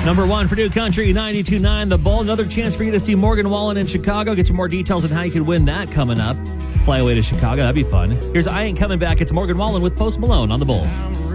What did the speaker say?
Number one for New Country 92.9 The Bull. Another chance for you to see Morgan Wallen in Chicago. Get some more details on how you could win that coming up. Fly away to Chicago. That'd be fun. Here's I Ain't Coming Back. It's Morgan Wallen with Post Malone on The Bull.